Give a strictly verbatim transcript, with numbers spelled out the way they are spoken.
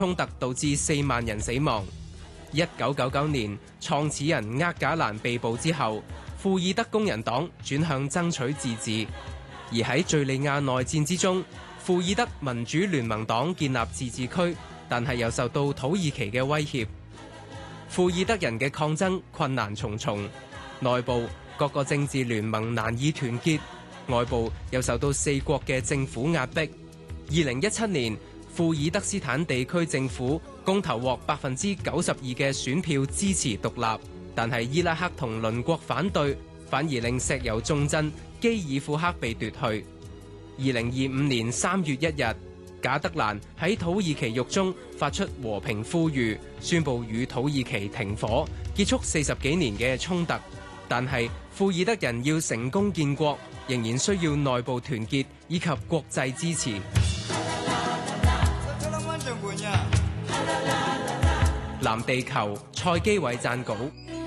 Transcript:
衝突導致四萬人死亡。一九九九年，創始人厄賈蘭被捕之後，庫爾德工人黨轉向爭取自治。而喺敘利亞內戰之中，庫爾德民主聯盟黨建立自治區，但係又受到土耳其嘅威脅。庫爾德人嘅抗爭困難重重，內部各個政治聯盟難以團結，外部又受到四國嘅政府壓迫。二零一七年，庫爾德斯坦地區政府公投獲百分之九十二嘅選票支持獨立，但係伊拉克同鄰國反對，反而令石油重鎮基爾庫克被奪去。二零二五年三月一日，賈德蘭喺土耳其獄中發出和平呼籲，宣布與土耳其停火，結束四十幾年嘅衝突。但係庫爾德人要成功建國，仍然需要內部團結以及國際支持。藍地球，蔡基偉撰稿。